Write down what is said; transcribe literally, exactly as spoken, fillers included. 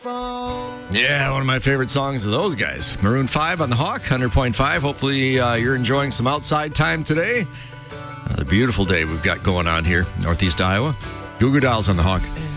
Yeah, one of my favorite songs of those guys. Maroon five on the Hawk, one hundred point five. Hopefully uh, you're enjoying some outside time today. Another beautiful day we've got going on here, Northeast Iowa. Goo Goo Dolls on the Hawk.